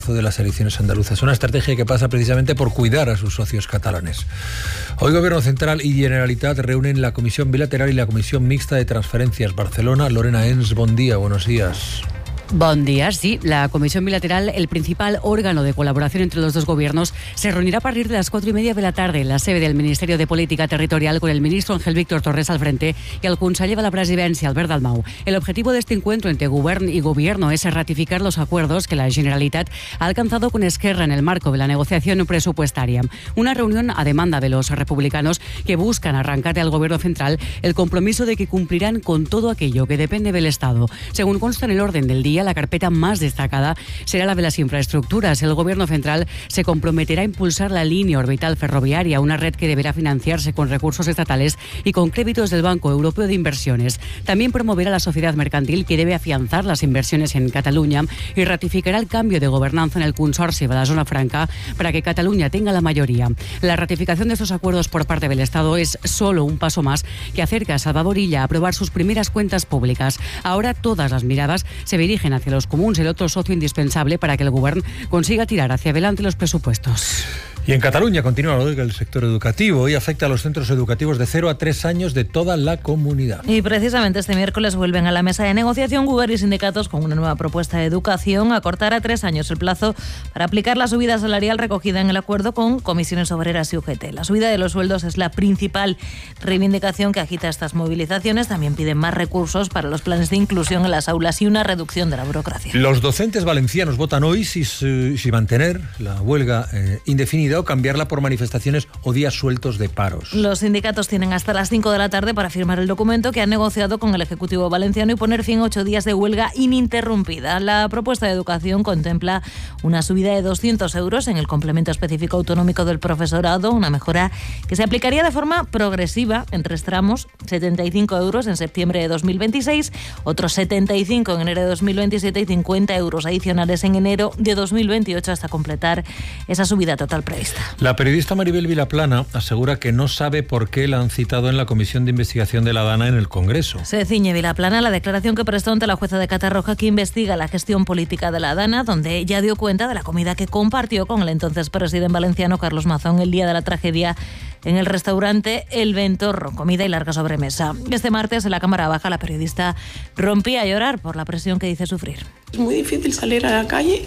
de las elecciones andaluzas, una estrategia que pasa precisamente por cuidar a sus socios catalanes. Hoy Gobierno Central y Generalitat reúnen la Comisión Bilateral y la Comisión Mixta de Transferencias. Barcelona, Lorena Ens, buen día, buenos días. Buen día, sí. La Comisión Bilateral, el principal órgano de colaboración entre los dos gobiernos, se reunirá a partir de las 4:30 de la tarde en la sede del Ministerio de Política Territorial con el ministro Ángel Víctor Torres al frente y el conseller de la Presidència, Albert Dalmau. El objetivo de este encuentro entre Govern y Gobierno es ratificar los acuerdos que la Generalitat ha alcanzado con Esquerra en el marco de la negociación presupuestaria. Una reunión a demanda de los republicanos que buscan arrancar al Gobierno Central el compromiso de que cumplirán con todo aquello que depende del Estado. Según consta en el orden del día, la carpeta más destacada será la de las infraestructuras. El Gobierno Central se comprometerá a impulsar la línea orbital ferroviaria, una red que deberá financiarse con recursos estatales y con créditos del Banco Europeo de Inversiones. También promoverá la sociedad mercantil, que debe afianzar las inversiones en Cataluña, y ratificará el cambio de gobernanza en el Consorci de la Zona Franca para que Cataluña tenga la mayoría. La ratificación de estos acuerdos por parte del Estado es solo un paso más que acerca a Salvador Illa a aprobar sus primeras cuentas públicas. Ahora todas las miradas se dirigen hacia los comuns, el otro socio indispensable para que el Govern consiga tirar hacia adelante los presupuestos. Y en Cataluña continúa lo del sector educativo y afecta a los centros educativos de 0 a 3 años de toda la comunidad. Y precisamente este miércoles vuelven a la mesa de negociación Govern y sindicatos con una nueva propuesta de educación: acortar a 3 años el plazo para aplicar la subida salarial recogida en el acuerdo con comisiones obreras y UGT. La subida de los sueldos es la principal reivindicación que agita estas movilizaciones. También piden más recursos para los planes de inclusión en las aulas y una reducción de la burocracia. Los docentes valencianos votan hoy si mantener la huelga indefinida o cambiarla por manifestaciones o días sueltos de paros. Los sindicatos tienen hasta las 5 de la tarde para firmar el documento que han negociado con el Ejecutivo valenciano y poner fin a 8 días de huelga ininterrumpida. La propuesta de educación contempla una subida de 200 euros en el complemento específico autonómico del profesorado, una mejora que se aplicaría de forma progresiva en 3 tramos: 75 euros en septiembre de 2026, otros 75 en enero de 2027 y 50 euros adicionales en enero de 2028 hasta completar esa subida total prevista. La periodista Maribel Vilaplana asegura que no sabe por qué la han citado en la Comisión de Investigación de la DANA en el Congreso. Se ciñe Vilaplana a la declaración que prestó ante la jueza de Catarroja, que investiga la gestión política de la DANA, donde ella dio cuenta de la comida que compartió con el entonces presidente valenciano Carlos Mazón el día de la tragedia en el restaurante El Ventorro, comida y larga sobremesa. Este martes en la Cámara Baja la periodista rompía a llorar por la presión que dice sufrir. Es muy difícil salir a la calle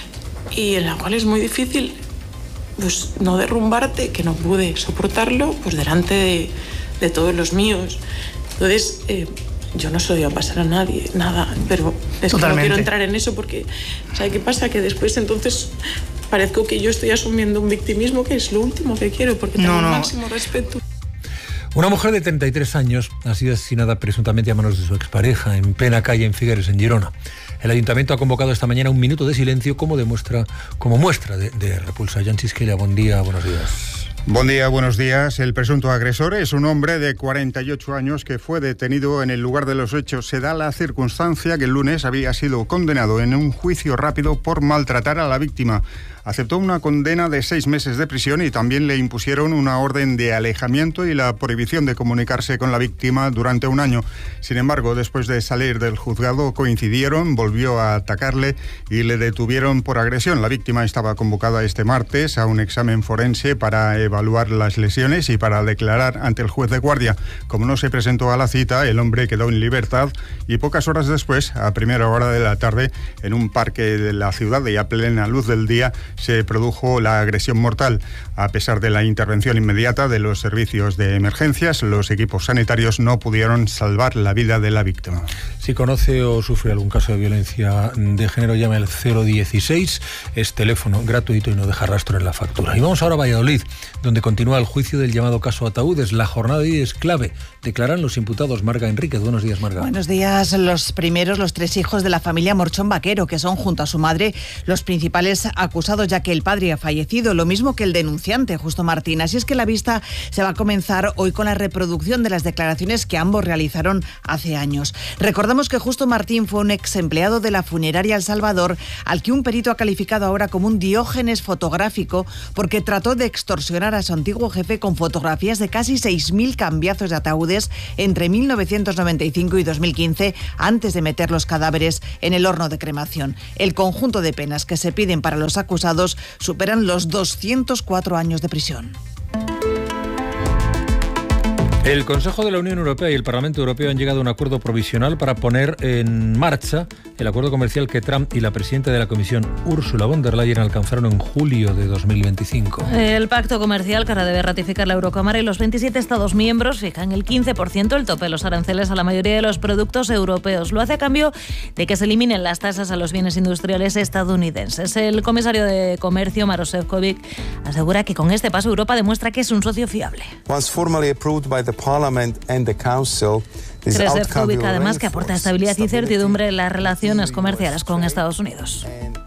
y en la cual es muy difícil pues no derrumbarte, que no pude soportarlo pues delante de todos los míos. Entonces yo no se lo iba a pasar a nadie, nada, pero es que no quiero entrar en eso porque ¿sabe qué pasa? Que después entonces parezco que yo estoy asumiendo un victimismo, que es lo último que quiero, porque tengo el máximo respeto. Una mujer de 33 años ha sido asesinada presuntamente a manos de su expareja en plena calle en Figueres, en Girona. El Ayuntamiento ha convocado esta mañana un minuto de silencio como muestra de repulsa. Jan Chisquella, buen día, buenos días. Buen día, buenos días. El presunto agresor es un hombre de 48 años que fue detenido en el lugar de los hechos. Se da la circunstancia que el lunes había sido condenado en un juicio rápido por maltratar a la víctima. Aceptó una condena de 6 meses de prisión y también le impusieron una orden de alejamiento y la prohibición de comunicarse con la víctima durante 1 año. Sin embargo, después de salir del juzgado coincidieron, volvió a atacarle y le detuvieron por agresión. La víctima estaba convocada este martes a un examen forense para evaluar las lesiones y para declarar ante el juez de guardia. Como no se presentó a la cita, el hombre quedó en libertad y pocas horas después, a primera hora de la tarde, en un parque de la ciudad y a plena luz del día, se produjo la agresión mortal. A pesar de la intervención inmediata de los servicios de emergencias, los equipos sanitarios no pudieron salvar la vida de la víctima. Si conoce o sufre algún caso de violencia de género, llame al 016, es teléfono gratuito y no deja rastro en la factura. Y vamos ahora a Valladolid, donde continúa el juicio del llamado caso Ataúdes. La jornada de hoy es clave. Declaran los imputados. Marga Enríquez, buenos días, Marga. Buenos días. Los 3 hijos de la familia Morchón Vaquero, que son, junto a su madre, los principales acusados, ya que el padre ha fallecido, lo mismo que el denunciante, Justo Martín. Así es que la vista se va a comenzar hoy con la reproducción de las declaraciones que ambos realizaron hace años. Recordamos que Justo Martín fue un ex empleado de la funeraria El Salvador, al que un perito ha calificado ahora como un Diógenes fotográfico, porque trató de extorsionar promocionar a su antiguo jefe con fotografías de casi 6.000 cambiazos de ataúdes entre 1995 y 2015, antes de meter los cadáveres en el horno de cremación. El conjunto de penas que se piden para los acusados superan los 204 años de prisión. El Consejo de la Unión Europea y el Parlamento Europeo han llegado a un acuerdo provisional para poner en marcha el acuerdo comercial que Trump y la presidenta de la Comisión, Ursula von der Leyen, alcanzaron en julio de 2025. El pacto comercial que ahora debe ratificar la Eurocámara y los 27 Estados miembros fijan el 15% el tope de los aranceles a la mayoría de los productos europeos. Lo hace a cambio de que se eliminen las tasas a los bienes industriales estadounidenses. El comisario de Comercio, Maroš Šefčovič, asegura que con este paso Europa demuestra que es un socio fiable. Once formally approved by the Parliament and the Council, Cree Šefčovič además que aporta estabilidad y certidumbre en las relaciones comerciales con Estados Unidos.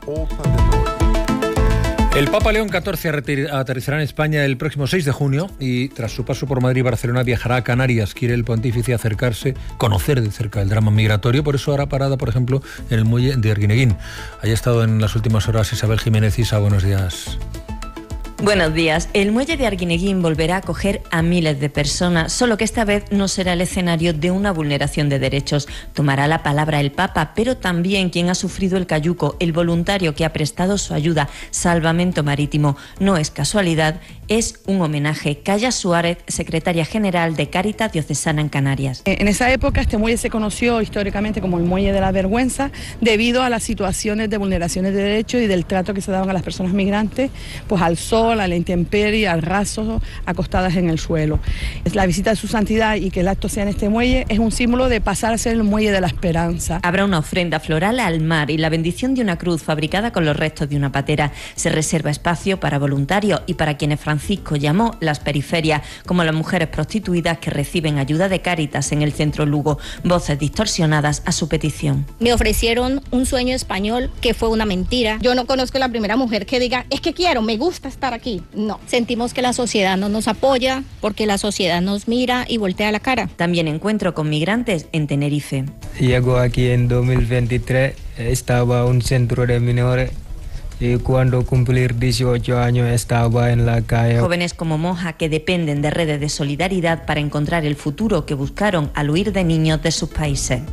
El Papa León XIV aterrizará en España el próximo 6 de junio y tras su paso por Madrid y Barcelona viajará a Canarias. Quiere el pontífice conocer de cerca el drama migratorio, por eso hará parada, por ejemplo, en el muelle de Arguineguín. Haya estado en las últimas horas Isabel Jiménez. Isa, buenos días. Buenos días. El muelle de Arguineguín volverá a acoger a miles de personas, solo que esta vez no será el escenario de una vulneración de derechos. Tomará la palabra el Papa, pero también quien ha sufrido el cayuco, el voluntario que ha prestado su ayuda, Salvamento Marítimo. No es casualidad, es un homenaje. Calla Suárez, secretaria general de Cáritas Diocesana en Canarias. En esa época este muelle se conoció históricamente como el muelle de la vergüenza debido a las situaciones de vulneraciones de derechos y del trato que se daban a las personas migrantes, pues al sol, a la intemperie, al raso, acostadas en el suelo. La visita de su santidad y que el acto sea en este muelle es un símbolo de pasar a ser el muelle de la esperanza. Habrá una ofrenda floral al mar y la bendición de una cruz fabricada con los restos de una patera. Se reserva espacio para voluntarios y para quienes Francisco llamó las periferias, como las mujeres prostituidas que reciben ayuda de Cáritas en el centro Lugo. Voces distorsionadas a su petición. Me ofrecieron un sueño español que fue una mentira. Yo no conozco la primera mujer que diga, es que quiero, me gusta estar aquí. No, sentimos que la sociedad no nos apoya porque la sociedad nos mira y voltea la cara. También encuentro con migrantes en Tenerife. Llego aquí en 2023, estaba en un centro de menores y cuando cumplir 18 años estaba en la calle. Jóvenes como Moja que dependen de redes de solidaridad para encontrar el futuro que buscaron al huir de niños de sus países.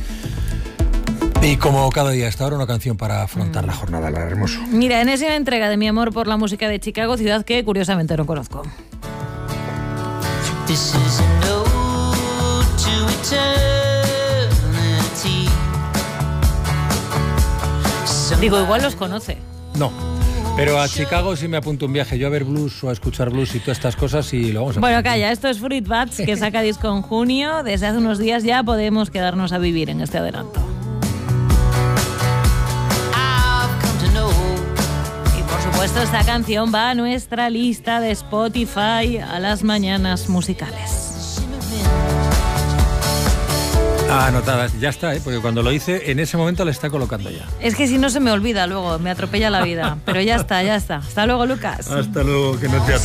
Y como cada día hasta ahora, una canción para afrontar la jornada, la hermoso. Mira, en esa entrega de Mi amor por la música de Chicago, ciudad que curiosamente no conozco. Digo, igual los conoce. No, pero a Chicago sí me apunto un viaje. Yo a ver blues o a escuchar blues y todas estas cosas y lo vamos a... Bueno, calla, esto es Fruit Bats, que saca disco en junio. Desde hace unos días ya podemos quedarnos a vivir en este adelanto. Esta canción va a nuestra lista de Spotify a las mañanas musicales. Anotada, ya está, porque cuando lo hice, en ese momento la está colocando ya. Es que si no se me olvida luego, me atropella la vida. Pero ya está, ya está. Hasta luego, Lucas. Hasta luego, que no te